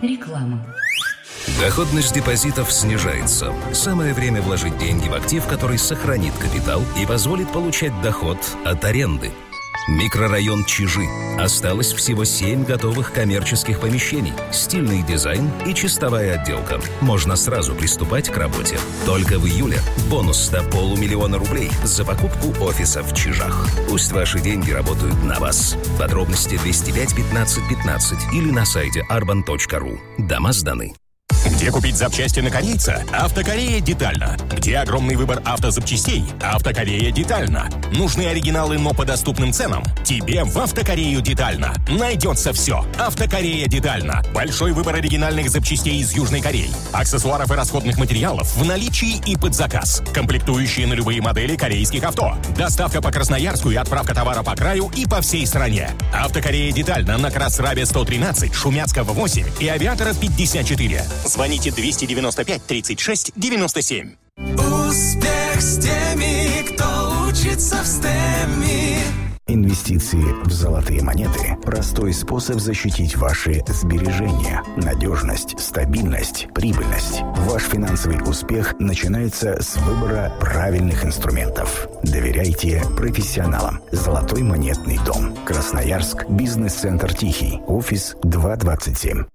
Реклама. Доходность депозитов снижается. Самое время вложить деньги в актив, который сохранит капитал и позволит получать доход от аренды. Микрорайон Чижи. Осталось всего 7 готовых коммерческих помещений, стильный дизайн и чистовая отделка. Можно сразу приступать к работе. Только в июле бонус до 500 000 рублей за покупку офиса в Чижах. Пусть ваши деньги работают на вас. Подробности 205 15 15 или на сайте arban.ru. Дома сданы. Где купить запчасти на корейца? Автокорея детально. Где огромный выбор автозапчастей? Автокорея детально. Нужны оригиналы, но по доступным ценам? Тебе в Автокорею детально. Найдется все. Автокорея детально. Большой выбор оригинальных запчастей из Южной Кореи. Аксессуаров и расходных материалов в наличии и под заказ. Комплектующие на любые модели корейских авто. Доставка по Красноярску и отправка товара по краю и по всей стране. Автокорея детально на Красрабе 113, Шумяцкого 8 и Авиатора 54. Звоните 295 36 97. Успех с теми, кто учится в STEM. Инвестиции в золотые монеты – простой способ защитить ваши сбережения. Надежность, стабильность, прибыльность. Ваш финансовый успех начинается с выбора правильных инструментов. Доверяйте профессионалам. Золотой монетный дом. Красноярск. Бизнес-центр «Тихий». Офис 227.